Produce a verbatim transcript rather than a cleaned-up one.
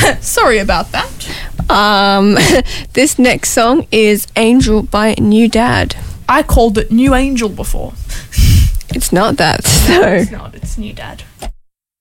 Sorry about that. Um, this next song is Angel by New Dad. I called it New Angel before. It's not that, so. It's not, it's New Dad.